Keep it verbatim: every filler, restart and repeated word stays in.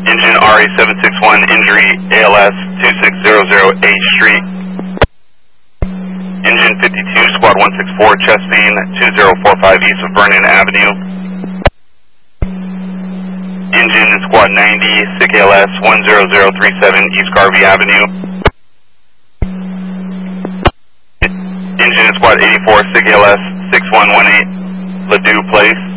Engine R A seven six one, injury A L S two six zero zero A Street. Engine fifty-two, squad one six four, chest beam two zero four five east of Vernon Avenue. Engine squad ninety, S I C A L S one zero zero three seven, East Garvey Avenue. Engine squad eighty-four, S I C A L S six one one eight, Ladue Place.